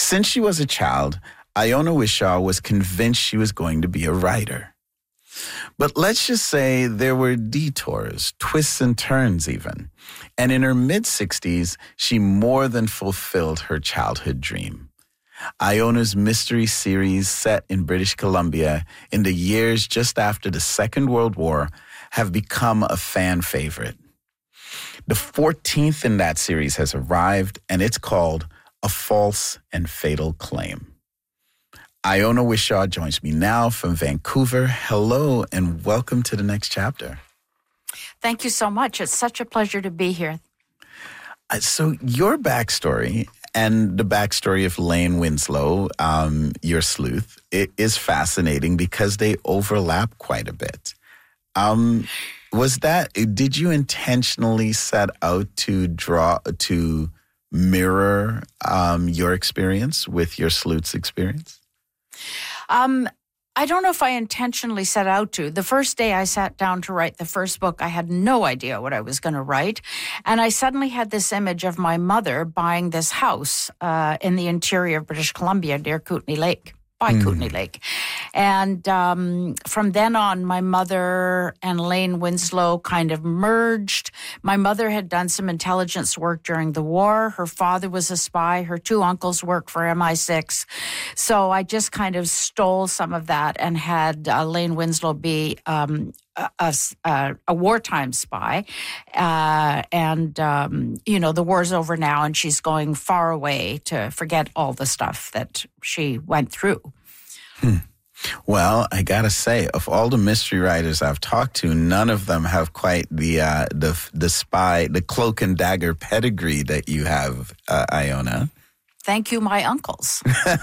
Since she was a child, Iona Wishaw was convinced she was going to be a writer. But let's just say there were detours, twists and turns even. And in her mid-60s, she more than fulfilled her childhood dream. Iona's mystery series set in British Columbia in the years just after the Second World War have become a fan favorite. The 14th in that series has arrived, and it's called A False and Fatal Claim. Iona Wishaw joins me now from Vancouver. Hello, and welcome to the next chapter. Thank you so much. It's such a pleasure to be here. So your backstory and the backstory of Lane Winslow, your sleuth, it is fascinating because they overlap quite a bit. Did you intentionally set out to mirror your experience with your sleuth's experience? I don't know if I intentionally set out to. The first day I sat down to write the first book, I had no idea what I was going to write. And I suddenly had this image of my mother buying this house in the interior of British Columbia near Kootenay Lake. Kootenay Lake. And from then on, my mother and Lane Winslow kind of merged. My mother had done some intelligence work during the war. Her father was a spy. Her two uncles worked for MI6. So I just kind of stole some of that and had Lane Winslow be a wartime spy. The war's over now, and she's going far away to forget all the stuff that she went through. Well, I gotta say, of all the mystery writers I've talked to, none of them have quite the spy, the cloak and dagger pedigree that you have, Iona. Thank you, my uncles.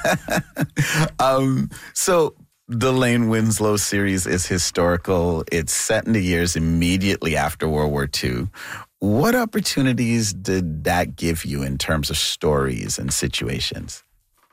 So the Lane Winslow series is historical. It's set in the years immediately after World War II. What opportunities did that give you in terms of stories and situations?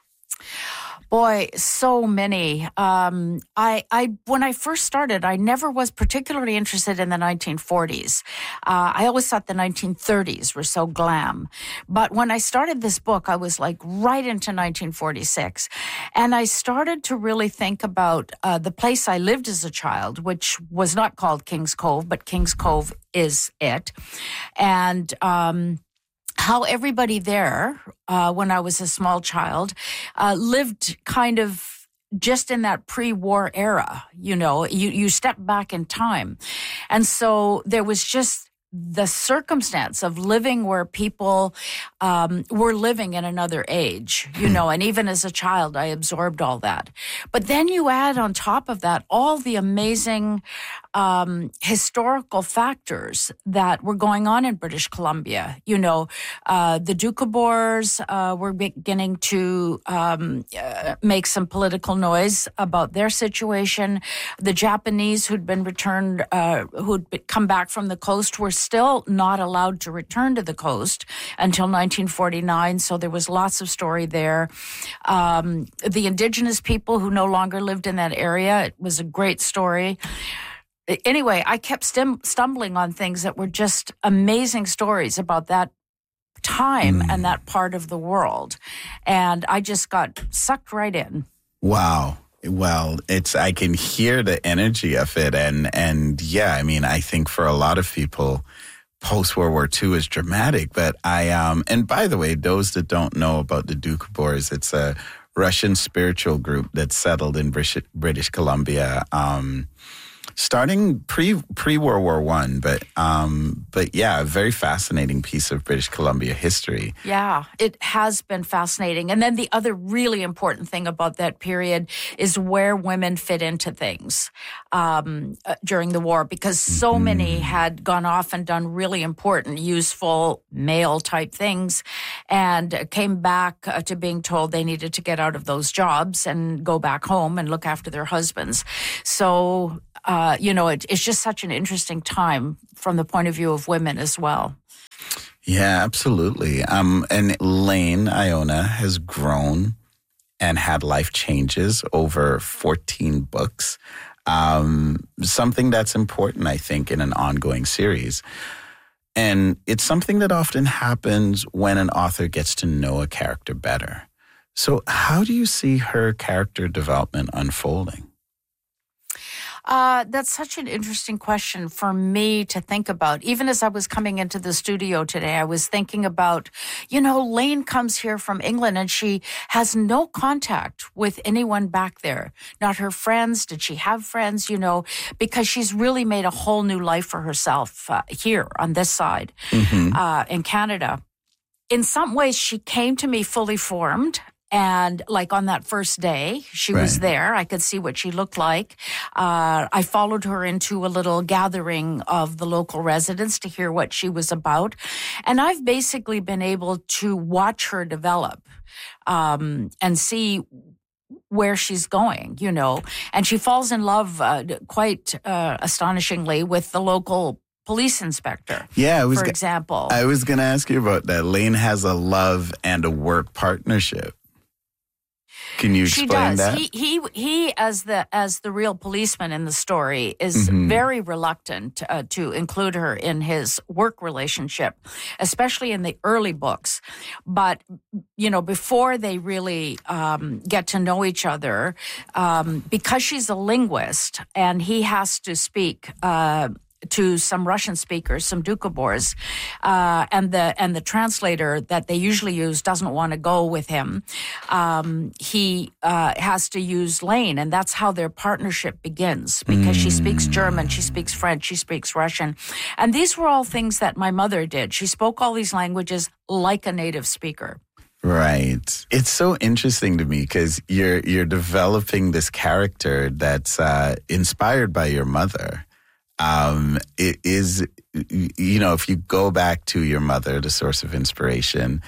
Boy, so many. When I first started, I never was particularly interested in the 1940s. I always thought the 1930s were so glam. But when I started this book, I was like right into 1946. And I started to really think about the place I lived as a child, which was not called Kings Cove, but Kings Cove is it. And how everybody there, when I was a small child, lived kind of just in that pre-war era. You know, you step back in time. And so there was just the circumstance of living where people were living in another age, you know, and even as a child, I absorbed all that. But then you add on top of that all the amazing historical factors that were going on in British Columbia. You know, the Doukhobors were beginning to make some political noise about their situation. The Japanese who'd been returned, who'd come back from the coast were still not allowed to return to the coast until 1949, so there was lots of story there. The indigenous people who no longer lived in that area, it was a great story. Anyway, I kept stumbling on things that were just amazing stories about that time and that part of the world. And I just got sucked right in. Wow. Well, I can hear the energy of it. And yeah, I mean, I think for a lot of people, post-World War II is dramatic. But and by the way, those that don't know about the Doukhobors, it's a Russian spiritual group that settled in British Columbia, starting pre-World War I, but yeah, a very fascinating piece of British Columbia history. Yeah, it has been fascinating. And then the other really important thing about that period is where women fit into things during the war, because so many had gone off and done really important, useful male-type things and came back to being told they needed to get out of those jobs and go back home and look after their husbands. So it's just such an interesting time from the point of view of women as well. Yeah, absolutely. And Lane, Iona, has grown and had life changes over 14 books. Something that's important, I think, in an ongoing series. And it's something that often happens when an author gets to know a character better. So how do you see her character development unfolding? That's such an interesting question for me to think about. Even as I was coming into the studio today, I was thinking about, Lane comes here from England and she has no contact with anyone back there. Not her friends. Did she have friends? Because she's really made a whole new life for herself here on this side in Canada. In some ways, she came to me fully formed. And like on that first day, she was there. I could see what she looked like. I followed her into a little gathering of the local residents to hear what she was about. And I've basically been able to watch her develop and see where she's going, And she falls in love quite astonishingly with the local police inspector, for example. I was going to ask you about that. Lane has a love and a work partnership. Can you explain that? He as the real policeman in the story is very reluctant to include her in his work relationship, especially in the early books. But before they really get to know each other, because she's a linguist and he has to speak to some Russian speakers, some Doukhobors, and the translator that they usually use doesn't want to go with him. He has to use Lane, and that's how their partnership begins, because she speaks German, she speaks French, she speaks Russian. And these were all things that my mother did. She spoke all these languages like a native speaker. Right. It's so interesting to me because you're developing this character that's inspired by your mother. It is, if you go back to your mother, the source of inspiration,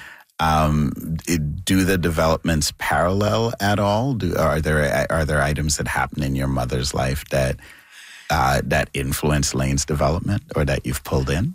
do the developments parallel at all? Are there items that happen in your mother's life that influence Lane's development or that you've pulled in?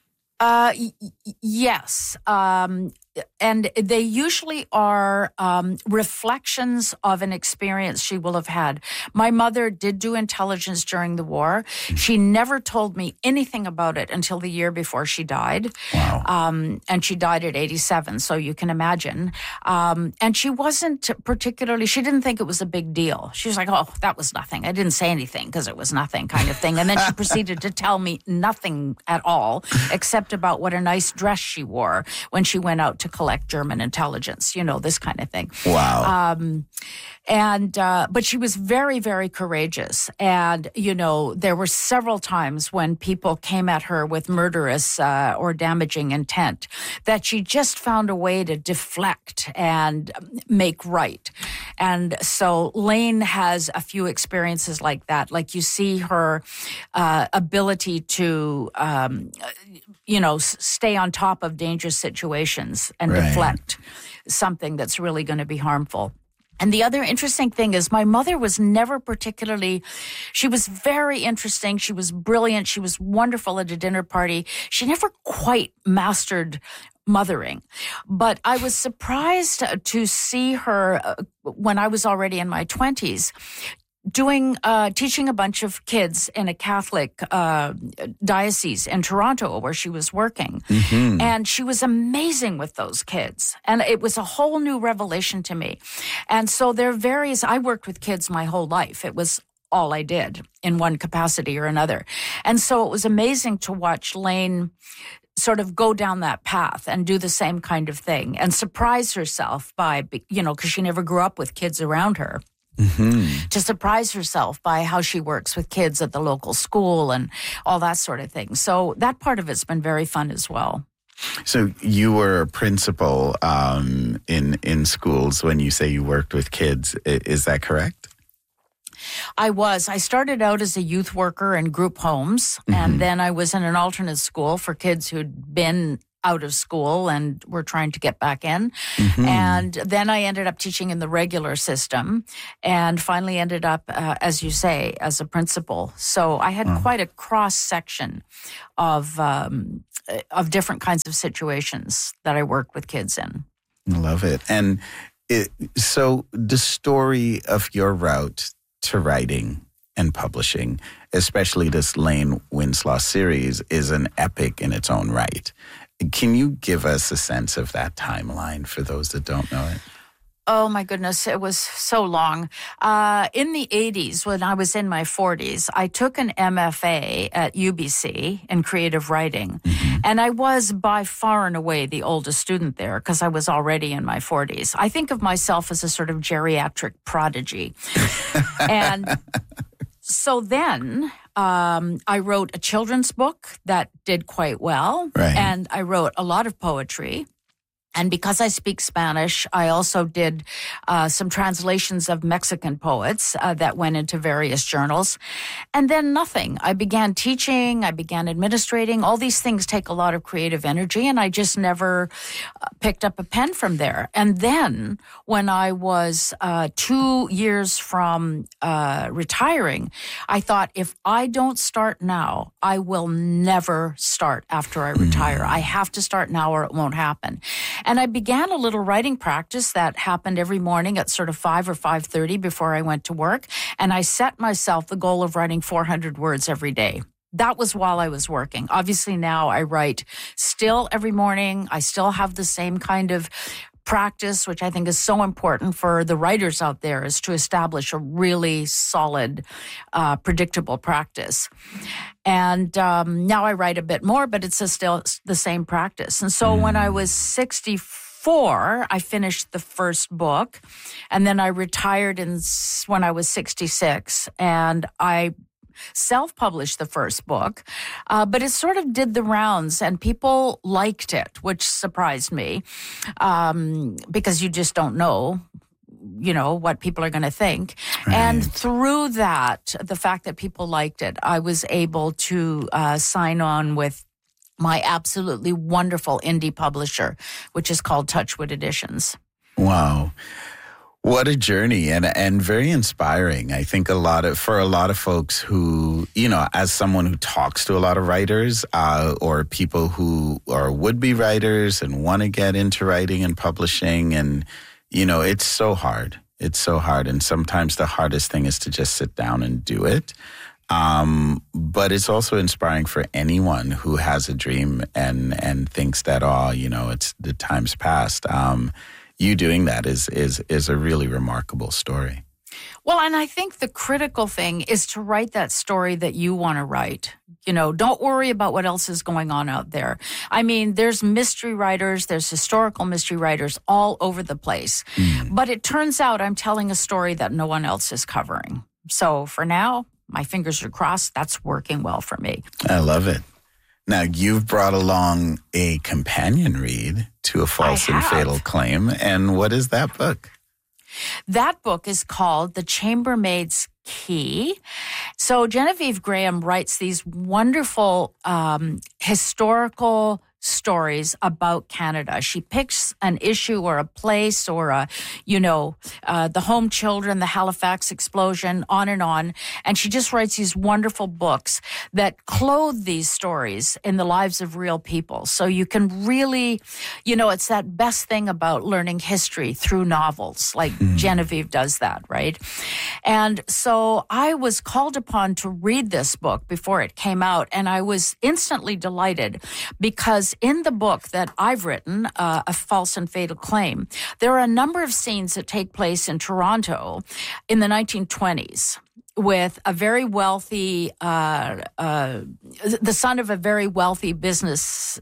Yes. And they usually are reflections of an experience she will have had. My mother did do intelligence during the war. She never told me anything about it until the year before she died. Wow. And she died at 87, so you can imagine. And she wasn't she didn't think it was a big deal. She was like, oh, that was nothing. I didn't say anything because it was nothing kind of thing. And then she proceeded to tell me nothing at all, except about what a nice dress she wore when she went out to collect German intelligence, this kind of thing. Wow. But she was very, very courageous. And, there were several times when people came at her with murderous or damaging intent that she just found a way to deflect and make right. And so Lane has a few experiences like that. Like you see her ability to, stay on top of dangerous situations and deflect something that's really going to be harmful. And the other interesting thing is my mother was never she was very interesting. She was brilliant. She was wonderful at a dinner party. She never quite mastered mothering. But I was surprised to see her when I was already in my 20s teaching a bunch of kids in a Catholic diocese in Toronto where she was working. And she was amazing with those kids. And it was a whole new revelation to me. And so I worked with kids my whole life. It was all I did in one capacity or another. And so it was amazing to watch Lane sort of go down that path and do the same kind of thing and surprise herself by, because she never grew up with kids around her. To surprise herself by how she works with kids at the local school and all that sort of thing. So that part of it's been very fun as well. So you were a principal in schools when you say you worked with kids. Is that correct? I was. I started out as a youth worker in group homes, and then I was in an alternate school for kids who'd been out of school and were trying to get back in. And then I ended up teaching in the regular system and finally ended up, as you say, as a principal. So I had quite a cross section of different kinds of situations that I worked with kids in. I love it. And so the story of your route to writing and publishing, especially this Lane Winslaw series, is an epic in its own right. Can you give us a sense of that timeline for those that don't know it? Oh, my goodness. It was so long. In the 80s, when I was in my 40s, I took an MFA at UBC in creative writing. Mm-hmm. And I was by far and away the oldest student there because I was already in my 40s. I think of myself as a sort of geriatric prodigy. And so then I wrote a children's book that did quite well. Right. And I wrote a lot of poetry. And because I speak Spanish, I also did some translations of Mexican poets that went into various journals. And then nothing. I began teaching. I began administrating. All these things take a lot of creative energy, and I just never picked up a pen from there. And then when I was 2 years from retiring, I thought, if I don't start now, I will never start after I retire. I have to start now or it won't happen. And I began a little writing practice that happened every morning at sort of 5 or 5:30 before I went to work. And I set myself the goal of writing 400 words every day. That was while I was working. Obviously now I write still every morning. I still have the same kind of practice, which I think is so important for the writers out there, is to establish a really solid, predictable practice. And now I write a bit more, but it's still the same practice. And so when I was 64, I finished the first book, and then I retired when I was 66, and I self-published the first book, but it sort of did the rounds, and people liked it, which surprised me, because you just don't know, what people are going to think. Right. And through that, the fact that people liked it, I was able to sign on with my absolutely wonderful indie publisher, which is called Touchwood Editions. Wow. What a journey, and very inspiring. I think for a lot of folks who, as someone who talks to a lot of writers, or people who are would-be writers and want to get into writing and publishing, and, it's so hard. It's so hard. And sometimes the hardest thing is to just sit down and do it. But it's also inspiring for anyone who has a dream and thinks that, it's the time's past. You doing that is a really remarkable story. Well, and I think the critical thing is to write that story that you want to write. Don't worry about what else is going on out there. I mean, there's mystery writers, there's historical mystery writers all over the place. But it turns out I'm telling a story that no one else is covering. So for now, my fingers are crossed. That's working well for me. I love it. Now, you've brought along a companion read to A False and Fatal Claim. And what is that book? That book is called The Chambermaid's Key. So Genevieve Graham writes these wonderful historical stories about Canada. She picks an issue or a place or the home children, the Halifax explosion, on. And she just writes these wonderful books that clothe these stories in the lives of real people. So you can really, it's that best thing about learning history through novels, like Genevieve does that, right? And so I was called upon to read this book before it came out, and I was instantly delighted because in the book that I've written, A False and Fatal Claim, there are a number of scenes that take place in Toronto in the 1920s with a very wealthy, the son of a very wealthy business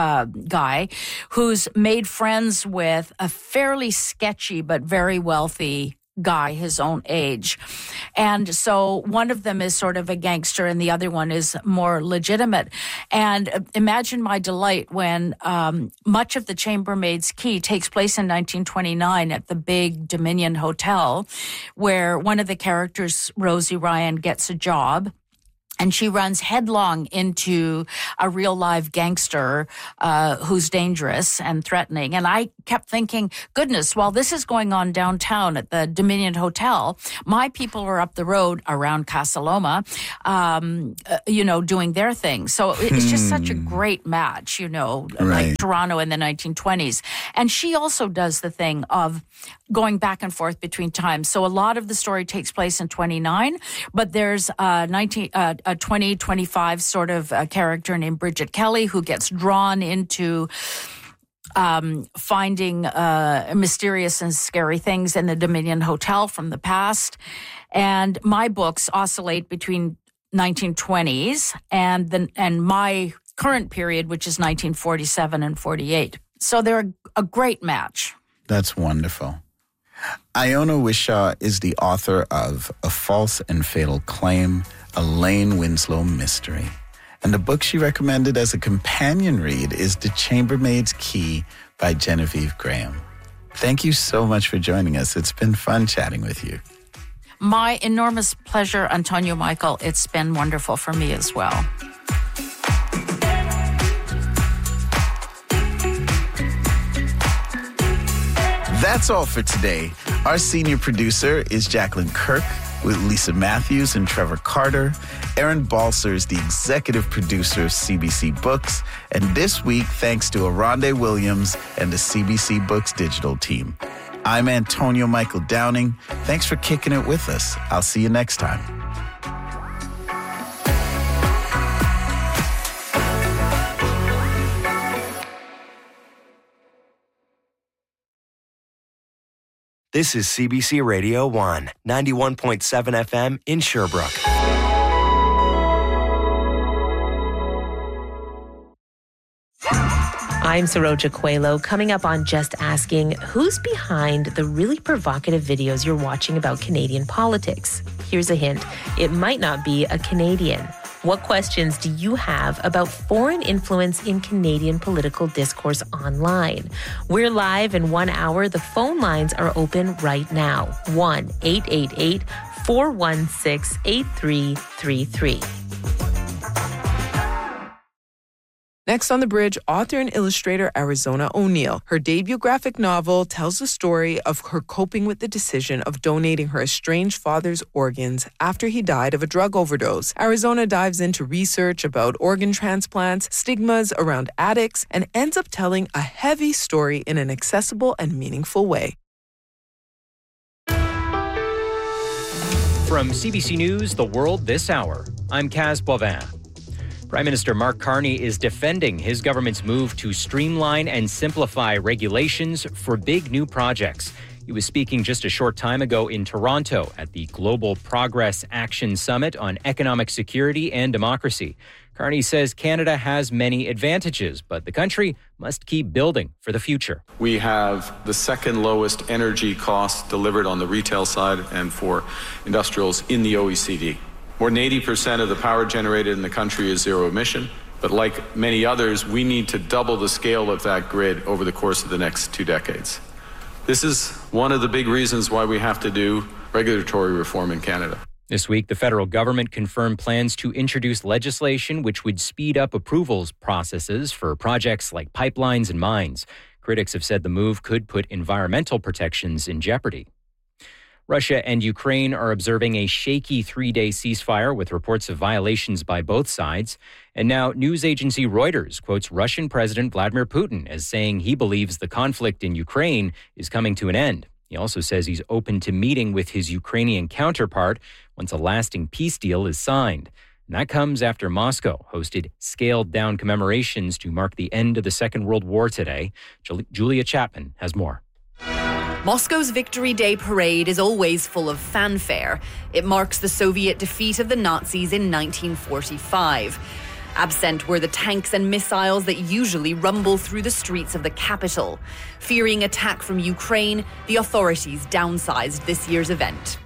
guy who's made friends with a fairly sketchy but very wealthy guy his own age. And so one of them is sort of a gangster and the other one is more legitimate. And imagine my delight when much of The Chambermaid's Key takes place in 1929 at the big Dominion Hotel, where one of the characters, Rosie Ryan, gets a job. And she runs headlong into a real live gangster who's dangerous and threatening. And I kept thinking, goodness, while this is going on downtown at the Dominion Hotel, my people are up the road around Casa Loma, doing their thing. So it's just such a great match, like Toronto in the 1920s. And she also does the thing of going back and forth between times. So a lot of the story takes place in 29, but there's a 2025 sort of character named Bridget Kelly who gets drawn into finding mysterious and scary things in the Dominion Hotel from the past. And my books oscillate between 1920s and my current period, which is 1947 and 48. So they're a great match. That's wonderful. Iona Wishaw is the author of A False and Fatal Claim, a Lane Winslow mystery. And the book she recommended as a companion read is The Chambermaid's Key by Genevieve Graham. Thank you so much for joining us. It's been fun chatting with you. My enormous pleasure, Antonio Michael. It's been wonderful for me as well. That's all for today. Our senior producer is Jacqueline Kirk, with Lisa Matthews and Trevor Carter. Aaron Balser is the executive producer of CBC Books. And this week, thanks to Aronde Williams and the CBC Books digital team. I'm Antonio Michael Downing. Thanks for kicking it with us. I'll see you next time. This is CBC Radio 1, 91.7 FM in Sherbrooke. I'm Saroja Coelho. Coming up on Just Asking, who's behind the really provocative videos you're watching about Canadian politics? Here's a hint. It might not be a Canadian. What questions do you have about foreign influence in Canadian political discourse online? We're live in 1 hour. The phone lines are open right now. 1-888-416-8333. Next on The Bridge, author and illustrator Arizona O'Neill. Her debut graphic novel tells the story of her coping with the decision of donating her estranged father's organs after he died of a drug overdose. Arizona dives into research about organ transplants, stigmas around addicts, and ends up telling a heavy story in an accessible and meaningful way. From CBC News, The World This Hour, I'm Kaz Bovin. Prime Minister Mark Carney is defending his government's move to streamline and simplify regulations for big new projects. He was speaking just a short time ago in Toronto at the Global Progress Action Summit on Economic Security and Democracy. Carney says Canada has many advantages, but the country must keep building for the future. We have the second lowest energy costs delivered on the retail side and for industrials in the OECD. More than 80% of the power generated in the country is zero emission, but like many others, we need to double the scale of that grid over the course of the next 2 decades. This is one of the big reasons why we have to do regulatory reform in Canada. This week, the federal government confirmed plans to introduce legislation which would speed up approvals processes for projects like pipelines and mines. Critics have said the move could put environmental protections in jeopardy. Russia and Ukraine are observing a shaky 3-day ceasefire with reports of violations by both sides. And now news agency Reuters quotes Russian President Vladimir Putin as saying he believes the conflict in Ukraine is coming to an end. He also says he's open to meeting with his Ukrainian counterpart once a lasting peace deal is signed. And that comes after Moscow hosted scaled-down commemorations to mark the end of the Second World War today. Julia Chapman has more. Moscow's Victory Day parade is always full of fanfare. It marks the Soviet defeat of the Nazis in 1945. Absent were the tanks and missiles that usually rumble through the streets of the capital. Fearing attack from Ukraine, the authorities downsized this year's event.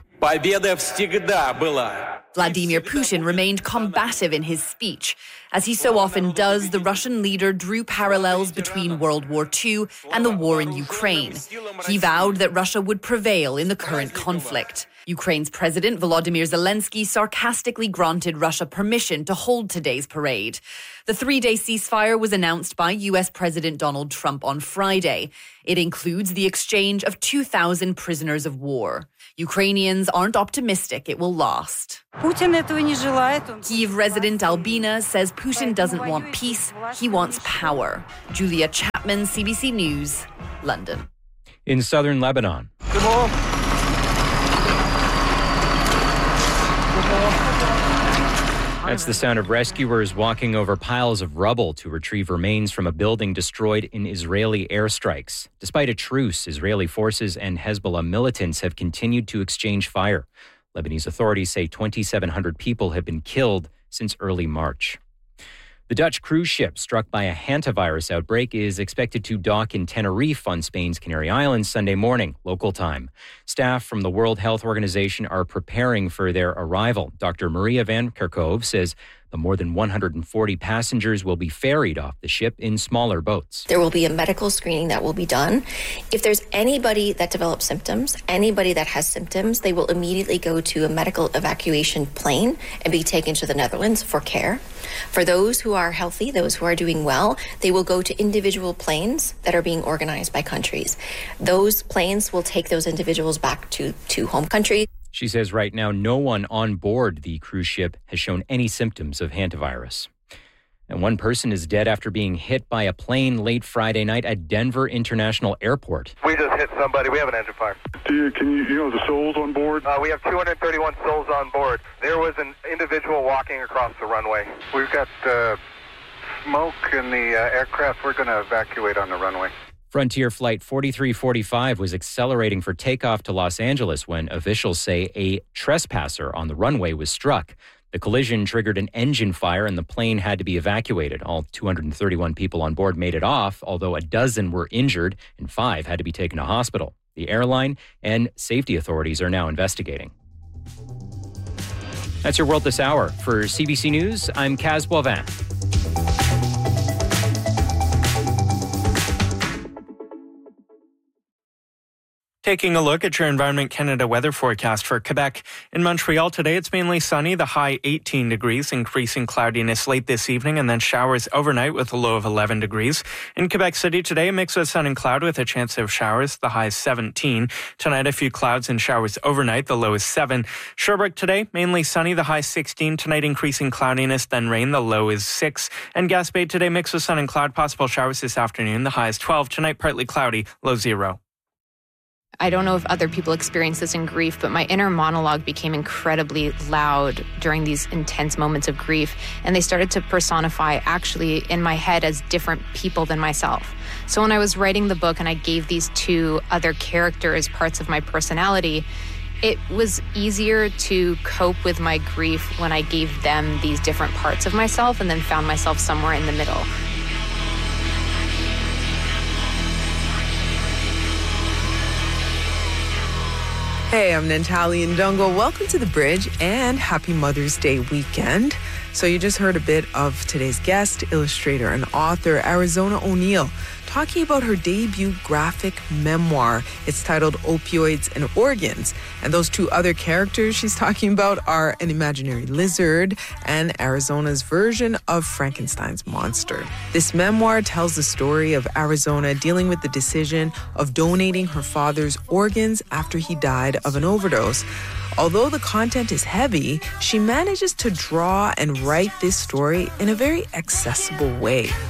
Vladimir Putin remained combative in his speech. As he so often does, the Russian leader drew parallels between World War II and the war in Ukraine. He vowed that Russia would prevail in the current conflict. Ukraine's President Volodymyr Zelensky sarcastically granted Russia permission to hold today's parade. The 3-day ceasefire was announced by U.S. President Donald Trump on Friday. It includes the exchange of 2,000 prisoners of war. Ukrainians aren't optimistic it will last. Kyiv resident Albina says Putin doesn't want peace, he wants power. Julia Chapman, CBC News, London. In southern Lebanon, That's the sound of rescuers walking over piles of rubble to retrieve remains from a building destroyed in Israeli airstrikes. Despite a truce, Israeli forces and Hezbollah militants have continued to exchange fire. Lebanese authorities say 2,700 people have been killed since early March. The Dutch cruise ship struck by a hantavirus outbreak is expected to dock in Tenerife on Spain's Canary Islands Sunday morning, local time. Staff from the World Health Organization are preparing for their arrival. Dr. Maria van Kerkhove says the more than 140 passengers will be ferried off the ship in smaller boats. There will be a medical screening that will be done. If there's anybody that develops symptoms, anybody that has symptoms, they will immediately go to a medical evacuation plane and be taken to the Netherlands for care. For those who are healthy, those who are doing well, they will go to individual planes that are being organized by countries. Those planes will take those individuals back to home country. She says right now no one on board the cruise ship has shown any symptoms of hantavirus. And one person is dead after being hit by a plane late Friday night at Denver International Airport. We just hit somebody. We have an engine fire. Can you know the souls on board? We have 231 souls on board. There was an individual walking across the runway. We've got smoke in the aircraft. We're going to evacuate on the runway. Frontier Flight 4345 was accelerating for takeoff to Los Angeles when officials say a trespasser on the runway was struck. The collision triggered an engine fire and the plane had to be evacuated. All 231 people on board made it off, although a dozen were injured and 5 had to be taken to hospital. The airline and safety authorities are now investigating. That's your World This Hour. For CBC News, I'm Kaz Boivin. Taking a look at your Environment Canada weather forecast for Quebec. In Montreal today, it's mainly sunny, the high 18 degrees, increasing cloudiness late this evening, and then showers overnight with a low of 11 degrees. In Quebec City today, a mix of sun and cloud with a chance of showers, the high is 17. Tonight, a few clouds and showers overnight, the low is 7. Sherbrooke today, mainly sunny, the high 16. Tonight, increasing cloudiness, then rain, the low is 6. And Gaspé today, mix of sun and cloud, possible showers this afternoon, the high is 12. Tonight, partly cloudy, low 0. I don't know if other people experience this in grief, but my inner monologue became incredibly loud during these intense moments of grief. And they started to personify actually in my head as different people than myself. So when I was writing the book and I gave these 2 other characters parts of my personality, it was easier to cope with my grief when I gave them these different parts of myself and then found myself somewhere in the middle. Hey, I'm Nantali Ndongo. Welcome to The Bridge and happy Mother's Day weekend. So you just heard a bit of today's guest, illustrator and author Arizona O'Neal, talking about her debut graphic memoir. It's titled Opioids and Organs. And those 2 other characters she's talking about are an imaginary lizard and Arizona's version of Frankenstein's monster. This memoir tells the story of Arizona dealing with the decision of donating her father's organs after he died of an overdose. Although the content is heavy, she manages to draw and write this story in a very accessible way.